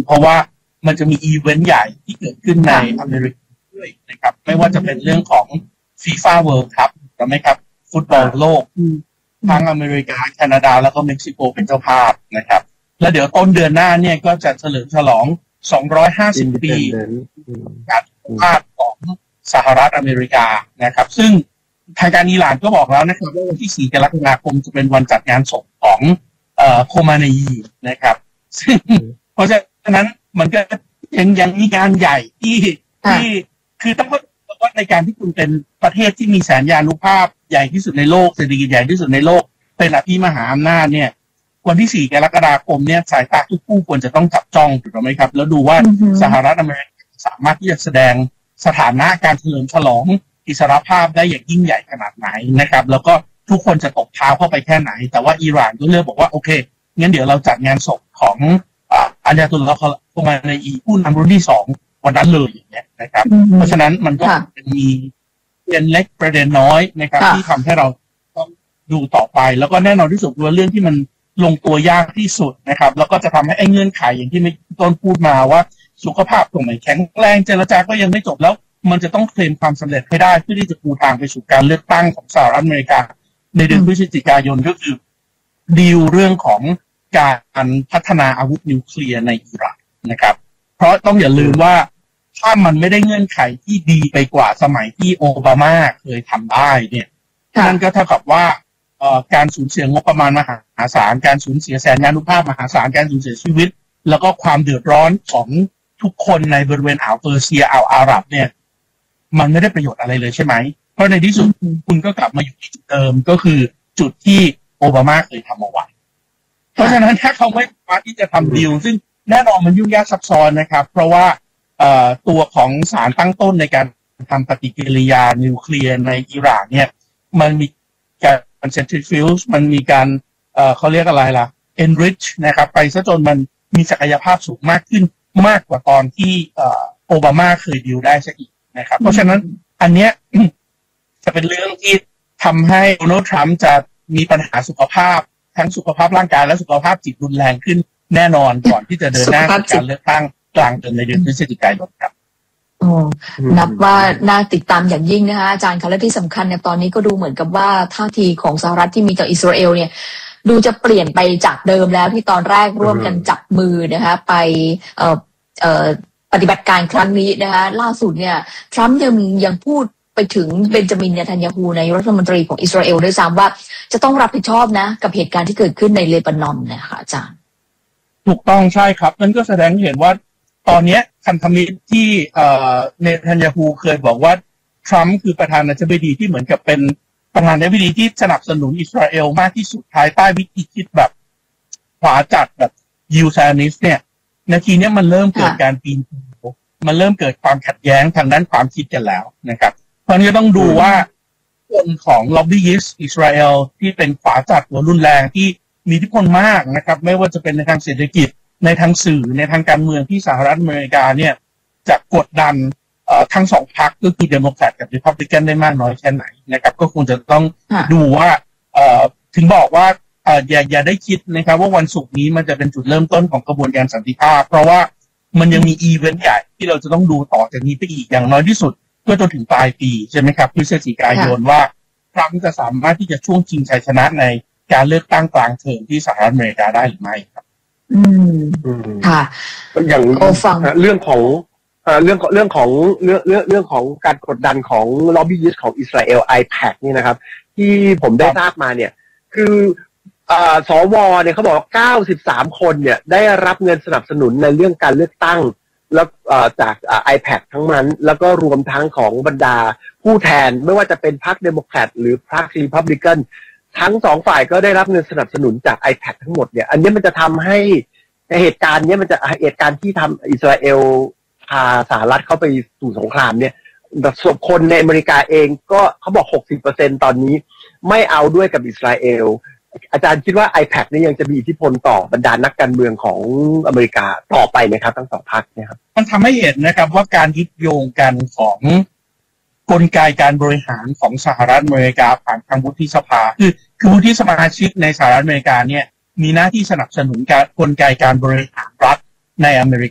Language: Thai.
เพราะว่ามันจะมีอีเวนต์ใหญ่ที่เกิดขึ้นในอเมริกาด้วยนะครับไม่ว่าจะเป็นเรื่องของ FIFA World Cup ใช่ไหมครับฟุตบอลโลกทั้งอเมริกาแคนาดาแล้วก็เม็กซิโกเป็นเจ้าภาพนะครับแล้วเดี๋ยวต้นเดือนหน้าเนี่ยก็จะเฉลิมฉลอง250 ปีการภาพของสหรัฐอเมริกานะครับซึ่งทางการอิหร่านก็บอกแล้วนะครับว่าวันที่4 กรกฎาคมจะเป็นวันจัดงานศพของโคมาเนยีนะครับซึ่งเพราะฉะนั้นมันก็ยังมีงานใหญ่ที่คือต้องว่าในการที่คุณเป็นประเทศที่มีแสนยานุภาพใหญ่ที่สุดในโลกเศรษฐกิจใหญ่ที่สุดในโลกเป็นอภิมหาอำนาจเนี่ยวันที่4 กรกฎาคมเนี่ยสายตาทุกผู้ควรจะต้องจับจ้องถูกไหมครับแล้วดูว่าสหรัฐอเมริกาสามารถที่จะแสดงสถานะการเฉลิมฉลองอิสรภาพได้อย่างยิ่งใหญ่ขนาดไหนนะครับแล้วก็ทุกคนจะตบเท้าเข้าไปแค่ไหนแต่ว่าอิหร่านก็เลือกบอกว่าโอเคงั้นเดี๋ยวเราจัดงานศพของอาญาตุลลอฮ์โคมาเนยีผู้นำรุ่นที่2วันนั้นเลยอย่างเงี้ยนะครับเพราะฉะนั้นมันก็มีประเด็นเล็กประเด็นน้อยนะครับที่ทำให้เราต้องดูต่อไปแล้วก็แน่นอนที่สุดว่าเรื่องที่มันลงตัวยากที่สุดนะครับแล้วก็จะทำให้ไอ้เงื่อนไขอย่างที่ต้นพูดมาว่าสุขภาพตรงไหนแข็งแรงเจรจาก็ยังไม่จบแล้วมันจะต้องเคลมความสำเร็จให้ได้เพื่อที่จะปูทางไปสู่การเลือกตั้งของสหรัฐอเมริกาในเดือนพฤศจิกายนก็คือดีลเรื่องของการพัฒนาอาวุธนิวเคลียร์ในอิหร่านนะครับเพราะต้องอย่าลืมว่าถ้ามันไม่ได้เงื่อนไขที่ดีไปกว่าสมัยที่โอบามาเคยทำได้เนี่ยนั่นก็เท่ากับว่าการสูญเสียงบประมาณมหาศาลการสูญเสียแสนยานุภาพมหาศาลการสูญเสียชีวิตแล้วก็ความเดือดร้อนของทุกคนในบริเวณอ่าวเปอร์เซียอ่าวอาหรับเนี่ยมันไม่ได้ประโยชน์อะไรเลยใช่ไหมเพราะในที่สุดคุณก็กลับมาอยู่ที่จุดเดิมก็คือจุดที่โอบามาเคยทำเอาไว้เพราะฉะนั้นถ้าเขาไม่สามารถที่จะทำดีลซึ่งแน่นอนมันยุ่งยากซับซ้อนนะครับเพราะว่าตัวของสารตั้งต้นในการทำปฏิกิริยานิวเคลียร์ในอิหร่านเนี่ยมันมีการเซนทริฟิวส์มันมีการเขาเรียกอะไรล่ะ enrich นะครับไปซะจนมันมีศักยภาพสูงมากขึ้นมากกว่าตอนที่โอบามาเคยดีลได้ซะอีกนะครับเพราะฉะนั้นอันเนี้ยจะเป็นเรื่องที่ทำให้โดนัลด์ทรัมป์จะมีปัญหาสุขภาพทั้งสุขภาพร่างกายและสุขภาพจิตรุนแรงขึ้นแน่นอนก่อนที่จะเดินหน้าการเลือกตั้งกลางเดือนในเดือนพฤศจิกายนครับนับว่าน่าติดตามอย่างยิ่งนะคะอาจารย์คะและที่สำคัญเนี่ยตอนนี้ก็ดูเหมือนกับว่าท่าทีของสหรัฐที่มีต่ออิสราเอลเนี่ยดูจะเปลี่ยนไปจากเดิมแล้วที่ตอนแรกร่วมกันจับมือนะคะไปปฏิบัติการครั้งนี้นะคะล่าสุดเนี่ยทรัมป์ยังพูดไปถึงเบนจามินเนทันยาฮูในรัฐมนตรีของอิสราเอลด้วยซ้ำว่าจะต้องรับผิดชอบนะกับเหตุการณ์ที่เกิดขึ้นในเลบานอนนะคะอาจารย์ถูกต้องใช่ครับนั่นก็แสดงเห็นว่าตอนนี้พันธมิตรที่เนทันยาฮูเคยบอกว่าทรัมป์คือประธานาธิบดีที่เหมือนกับเป็นประธานาธิบดีที่สนับสนุนอิสราเอลมากที่สุดภายใต้วิธีคิดแบบขวาจัดแบบยูซานิสเนี่ยนาทีนี้มันเริ่มเกิดการปีนมันเริ่มเกิดความขัดแย้งทางด้านความคิดกันแล้วนะครับเพราะนี้ต้องดูว่าคนของล็อบบี้ยิสต์อิสราเอลที่เป็นขวาจัดหัวรุนแรงที่มีอิทธิพลมากนะครับไม่ว่าจะเป็นในทางเศรษฐกิจในทางสื่อในทางการเมืองที่สหรัฐอเมริกาเนี่ยจะกดดันทั้งสองพรรคก็คือเดโมแครตกับรีพับลิกันได้มากน้อยแค่ไหนนะครับก็คงจะต้องดูว่าถึงบอกว่าอย่าได้คิดนะครับว่าวันศุกร์นี้มันจะเป็นจุดเริ่มต้นของกระบวนการสันติภาพเพราะว่ามันยังมีอีเวนต์ใหญ่ที่เราจะต้องดูต่อจากนี้ไปอีกอย่างน้อยที่สุดเพื่อจนถึงปลายปีใช่ไหมครับพฤศจิกายนว่าทรัมป์จะสามารถที่จะช่วงชิงชัยชนะในการเลือกตั้งกลางเทอมที่สหรัฐอเมริกาได้หรือไม่ครับค่ะอย่างเรื่องของการกดดันของล็อบบี้ยิสต์ของอิสราเอล IPAC นี่นะครับที่ผมได้ทราบมาเนี่ยคือสวเนี่ยเขาบอก93 คนเนี่ยได้รับเงินสนับสนุนในเรื่องการเลือกตั้งแล้วจากIPAC ทั้งนั้นแล้วก็รวมทั้งของบรรดาผู้แทนไม่ว่าจะเป็นพรรคเดโมแครตหรือพรรครีพับลิกันทั้งสองฝ่ายก็ได้รับเงินสนับสนุนจาก IPAC ทั้งหมดเนี่ยอันนี้มันจะทำให้เหตุการณ์นี้มันจะเหตุการณ์ที่ทำอิสราเอลพาสหรัฐเข้าไปสู่สงครามเนี่ยส่วนคนในอเมริกาเองก็เขาบอก 60% ตอนนี้ไม่เอาด้วยกับอิสราเอลอาจารย์คิดว่า IPAC นี่ยังจะมีอิทธิพลต่อบรรดานักการเมืองของอเมริกาต่อไปไหมครับทั้งสองพรรคเนี่ยครับมันทำให้เห็นนะครับว่าการยึดโยงกันของกลไกการบริหารของสหรัฐอเมริกาผ่านทางวุฒิสภาคือวุฒิสมาชิกในสหรัฐอเมริกาเนี่ยมีหน้าที่สนับสนุนการกลไกการบริหารรัฐในอเมริ